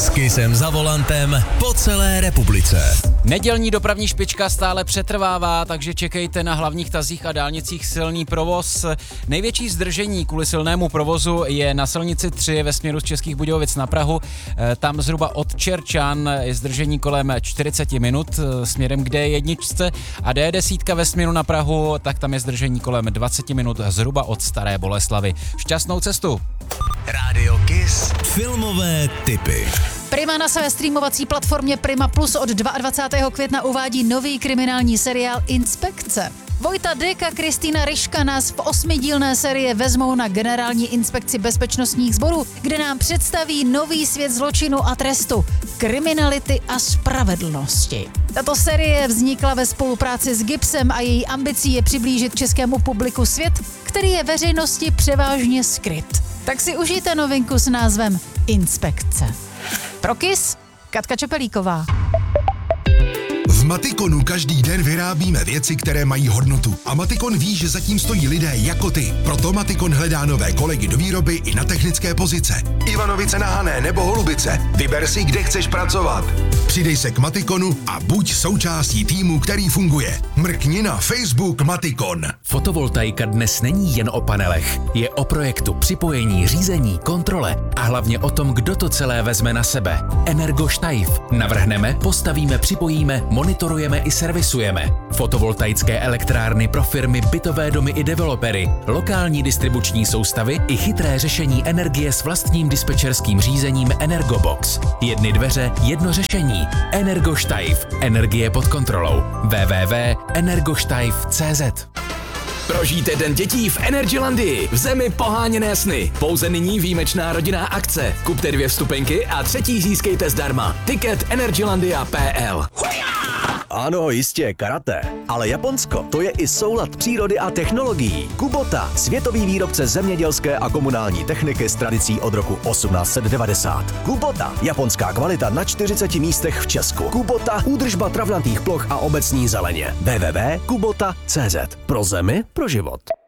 S Kissem za volantem po celé republice. Nedělní dopravní špička stále přetrvává, takže čekejte na hlavních tazích a dálnicích silný provoz. Největší zdržení kvůli silnému provozu je na silnici 3 ve směru z Českých Budějovic na Prahu. Tam zhruba od Čerčan je zdržení kolem 40 minut směrem k D1 a D10 ve směru na Prahu, tak tam je zdržení kolem 20 minut zhruba od Staré Boleslavy. Šťastnou cestu! Rádio Kiss. Filmové tipy. Prima na své streamovací platformě Prima Plus od 22. května uvádí nový kriminální seriál Inspekce. Vojta Dyk a Kristýna Ryška nás v 8dílné sérii vezmou na generální inspekci bezpečnostních sborů, kde nám představí nový svět zločinu a trestu, kriminality a spravedlnosti. Tato série vznikla ve spolupráci s Gibsem a její ambicí je přiblížit českému publiku svět, který je veřejnosti převážně skryt. Tak si užijte novinku s názvem Inspekce. Pro Kiss, Katka Čepelíková. V Matikonu každý den vyrábíme věci, které mají hodnotu. A Matikon ví, že zatím stojí lidé jako ty. Proto Matikon hledá nové kolegy do výroby i na technické pozice. Ivanovice na Hané nebo Holubice. Vyber si, kde chceš pracovat. Přidej se k Matikonu a buď součástí týmu, který funguje. Mrkni na Facebook Matikon. Fotovoltaika dnes není jen o panelech. Je o projektu připojení, řízení, kontrole a hlavně o tom, kdo to celé vezme na sebe. Energoštajf. Navrhneme, postavíme, připojíme, monitorujeme i servisujeme. Fotovoltaické elektrárny pro firmy, bytové domy i developery, lokální distribuční soustavy i chytré řešení energie s vlastním dispečerským řízením Energobox. Jedny dveře, jedno řešení. Energoštajf. Energie pod kontrolou. www.energoštajf.cz. Prožijte Den dětí v Energylandii, v zemi poháněné sny. Pouze nyní výjimečná rodinná akce. Kupte 2 vstupenky a 3. získejte zdarma. Tiket energylandia.pl. Ano, jistě, karate. Ale Japonsko, to je i soulad přírody a technologií. Kubota, světový výrobce zemědělské a komunální techniky s tradicí od roku 1890. Kubota, japonská kvalita na 40 místech v Česku. Kubota, údržba travnatých ploch a obecní zeleně. www.kubota.cz. Pro zemi, pro život.